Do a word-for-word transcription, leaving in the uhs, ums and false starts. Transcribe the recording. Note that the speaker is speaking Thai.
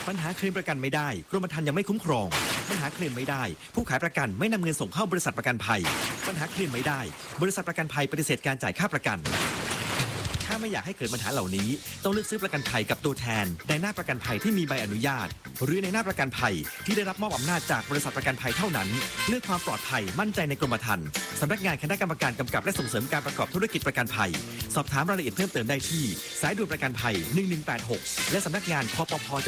ปัญหาเคลมประกันไม่ได้กรมธรรม์ยังไม่คุ้มครองปัญหาเคลมไม่ได้ผู้ขายประกันไม่นำเงินส่งเข้าบริษัทประกันภัยปัญหาเคลมไม่ได้บริษัทประกันภัยปฏิเสธการจ่ายค่าประกันถ้าไม่อยากให้เกิดปัญหาเหล่านี้ต้องเลือกซื้อประกันภัยกับตัวแทนในหน้าประกันภัยที่มีใบอนุญาตหรือในหน้าประกันภัยที่ได้รับมอบอำนาจจากบริษัทประกันภัยเท่านั้นเลือกความปลอดภัยมั่นใจในกรมธรรม์สำนักงานคณะกรรมการกำกับและส่งเสริมการประกอบธุรกิจประกันภัยสอบถามรายละเอียดเพิ่มเติมได้ที่สายด่วนประกันภัยหนึ่งหนึ่งแปดหกและสำนักงานคปภ